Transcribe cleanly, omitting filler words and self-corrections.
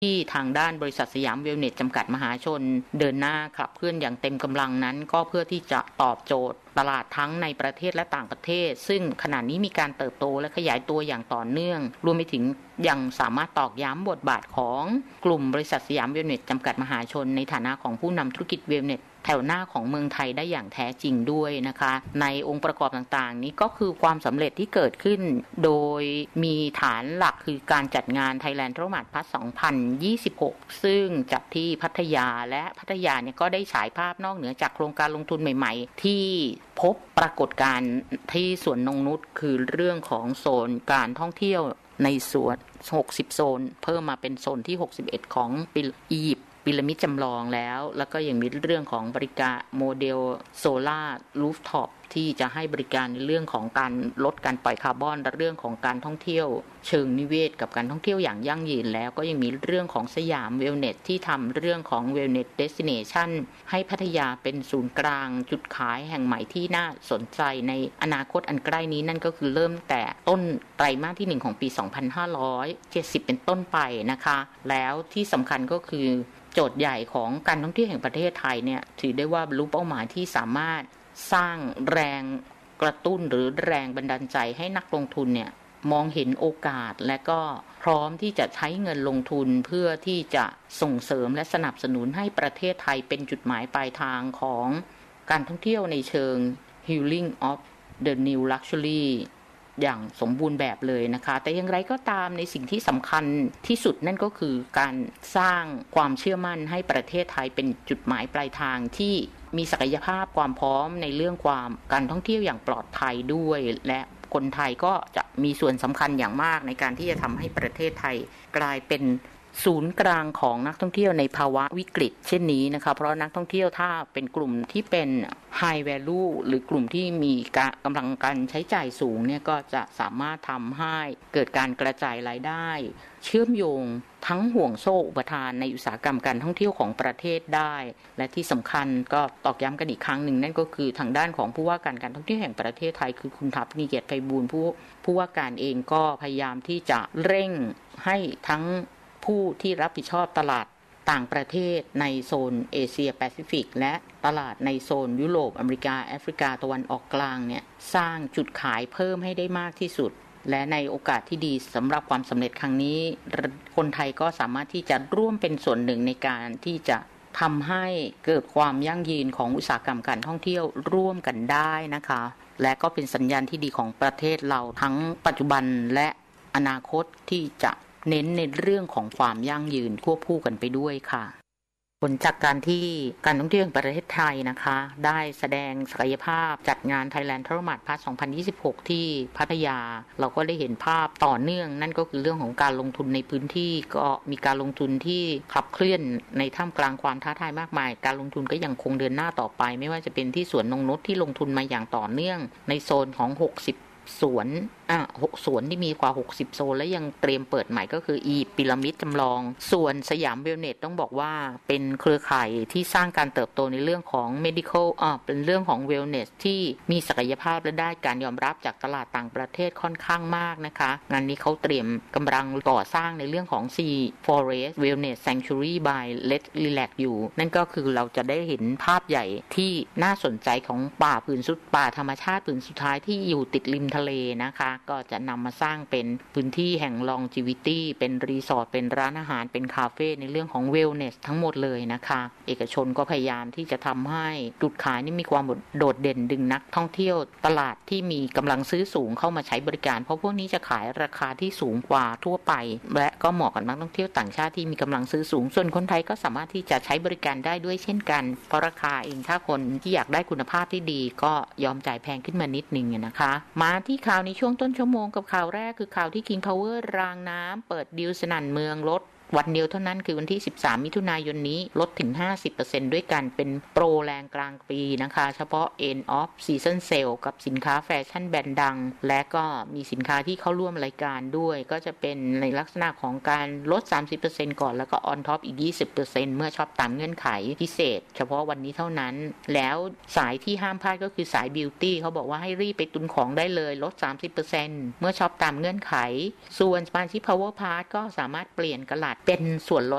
ที่ทางด้านบริษัทสยามเวลเนสจำกัดมหาชนเดินหน้าขับเคลื่อนอย่างเต็มกำลังนั้นก็เพื่อที่จะตอบโจทย์ตลาดทั้งในประเทศและต่างประเทศซึ่งขณะนี้มีการเติบโตและขยายตัวอย่างต่อเนื่องรวมไปถึงยังสามารถตอกย้ำบทบาทของกลุ่มบริษัทสยามเวลเนสจำกัดมหาชนในฐานะของผู้นำธุรกิจเวลเนสแถวหน้าของเมืองไทยได้อย่างแท้จริงด้วยนะคะในองค์ประกอบต่างๆนี้ก็คือความสำเร็จที่เกิดขึ้นโดยมีฐานหลักคือการจัดงาน Thailand Travel Mart 2026 ซึ่งจัดที่พัทยาและพัทยาเนี่ยก็ได้ฉายภาพนอกเหนือจากโครงการลงทุนใหม่ๆที่พบปรากฏการณ์ที่สวนนงนุชคือเรื่องของโซนการท่องเที่ยวในสวน60โซนเพิ่มมาเป็นโซนที่61ของอียิปต์พีระมิดจำลองแล้วก็ยังมีเรื่องของบริการโมเดลโซล่ารูฟท็อปที่จะให้บริการในเรื่องของการลดการปล่อยคาร์บอนและเรื่องของการท่องเที่ยวเชิงนิเวศกับการท่องเที่ยวอย่างยั่งยืนแล้วก็ยังมีเรื่องของสยามเวลเนสที่ทำเรื่องของเวลเนสเดสติเนชันให้พัทยาเป็นศูนย์กลางจุดขายแห่งใหม่ที่น่าสนใจในอนาคตอันใกล้นี้นั่นก็คือเริ่มแต่ต้นไตรมาสที่1ของปี2570เป็นต้นไปนะคะแล้วที่สำคัญก็คือโจทย์ใหญ่ของการท่องเที่ยวแห่งประเทศไทยเนี่ยถือได้ว่าบรรลุเป้าหมายที่สามารถสร้างแรงกระตุ้นหรือแรงบันดาลใจให้นักลงทุนเนี่ยมองเห็นโอกาสและก็พร้อมที่จะใช้เงินลงทุนเพื่อที่จะส่งเสริมและสนับสนุนให้ประเทศไทยเป็นจุดหมายปลายทางของการท่องเที่ยวในเชิง Healing of the New Luxuryอย่างสมบูรณ์แบบเลยนะคะแต่อย่างไรก็ตามในสิ่งที่สำคัญที่สุดนั่นก็คือการสร้างความเชื่อมั่นให้ประเทศไทยเป็นจุดหมายปลายทางที่มีศักยภาพความพร้อมในเรื่องการท่องเที่ยวอย่างปลอดภัยด้วยและคนไทยก็จะมีส่วนสำคัญอย่างมากในการที่จะทำให้ประเทศไทยกลายเป็นศูนย์กลางของนักท่องเที่ยวในภาวะวิกฤตเช่นนี้นะคะเพราะนักท่องเที่ยวถ้าเป็นกลุ่มที่เป็น high value หรือกลุ่มที่มีกำลังการใช้จ่ายสูงเนี่ยก็จะสามารถทำให้เกิดการกระจายรายได้เชื่อมโยงทั้งห่วงโซ่อุปทานในอุตสาหกรรมการท่องเที่ยวของประเทศได้และที่สำคัญก็ตอกย้ำกันอีกครั้งหนึ่งนั่นก็คือทางด้านของผู้ว่าการท่องเที่ยวแห่งประเทศไทยคือคุณทัพนิเกียรติไพบูลย์ผู้ว่าการเองก็พยายามที่จะเร่งให้ทั้งผู้ที่รับผิดชอบตลาดต่างประเทศในโซนเอเชียแปซิฟิกและตลาดในโซนยุโรปอเมริกาแอฟริกาตะวันออกกลางเนี่ยสร้างจุดขายเพิ่มให้ได้มากที่สุดและในโอกาสที่ดีสำหรับความสำเร็จครั้งนี้คนไทยก็สามารถที่จะร่วมเป็นส่วนหนึ่งในการที่จะทำให้เกิดความยั่งยืนของอุตสาหกรรมการท่องเที่ยวร่วมกันได้นะคะและก็เป็นสัญญาณที่ดีของประเทศเราทั้งปัจจุบันและอนาคตที่จะเน้นในเรื่องของความยั่งยืนควบคู่กันไปด้วยค่ะผลจากการที่การท่องเที่ยวแห่งประเทศไทยนะคะได้แสดงศักยภาพจัดงาน Thailand Travel Mart 2026 ที่พัทยาเราก็ได้เห็นภาพต่อเนื่องนั่นก็คือเรื่องของการลงทุนในพื้นที่ก็มีการลงทุนที่ขับเคลื่อนในท่ามกลางความท้าทายมากมายการลงทุนก็ยังคงเดินหน้าต่อไปไม่ว่าจะเป็นที่สวนนงนุชที่ลงทุนมาอย่างต่อเนื่องในโซนของ60สวน6สวนที่มีกว่า60โซนและยังเตรียมเปิดใหม่ก็คืออีพีระมิดจำลองส่วนสยามเวลเนสต้องบอกว่าเป็นเครือข่ายที่สร้างการเติบโตในเรื่องของ medical เป็นเรื่องของ wellness ที่มีศักยภาพและได้การยอมรับจากตลาดต่างประเทศค่อนข้างมากนะคะงานนี้เขาเตรียมกำลังก่อสร้างในเรื่องของ Sea Forest Wellness Sanctuary by Let's Relax อยู่นั่นก็คือเราจะได้เห็นภาพใหญ่ที่น่าสนใจของป่าธรรมชาติผืนสุดท้ายที่อยู่ติดริมทะเลนะคะก็จะนำมาสร้างเป็นพื้นที่แห่ง longevity เป็นรีสอร์ทเป็นร้านอาหารเป็นคาเฟ่ในเรื่องของ wellness ทั้งหมดเลยนะคะเอกชนก็พยายามที่จะทำให้จุดขายนี่มีความโดดเด่นดึงนักท่องเที่ยวตลาดที่มีกำลังซื้อสูงเข้ามาใช้บริการเพราะพวกนี้จะขายราคาที่สูงกว่าทั่วไปและก็เหมาะกับนักท่องเที่ยวต่างชาติที่มีกำลังซื้อสูงส่วนคนไทยก็สามารถที่จะใช้บริการได้ด้วยเช่นกันเพราะราคาเองถ้าคนที่อยากได้คุณภาพที่ดีก็ยอมจ่ายแพงขึ้นมานิดนึงนะคะมาที่ข่าวในช่วงต้นชั่วโมงกับข่าวแรกคือข่าวที่ King Power รางน้ำเปิดดีลสนั่นเมืองลดวันเดียวเท่านั้นคือวันที่13มิถุนายนนี้ลดถึง 50% ด้วยกันเป็นโปรแรงกลางปีนะคะเฉพาะ End of Season Sale กับสินค้าแฟชั่นแบรนด์ดังและก็มีสินค้าที่เข้าร่วมรายการด้วยก็จะเป็นในลักษณะของการลด 30% ก่อนแล้วก็ On Top อีก 20% เมื่อช็อปตามเงื่อนไขพิเศษเฉพาะวันนี้เท่านั้นแล้วสายที่ห้ามพลาดก็คือสาย Beauty เขาบอกว่าให้รีบไปตุนของได้เลยลด 30% เมื่อช็อปตามเงื่อนไขส่วนสมาชิก Power Pass ก็สามารถเปลี่ยนกระดาษเป็นส่วนลด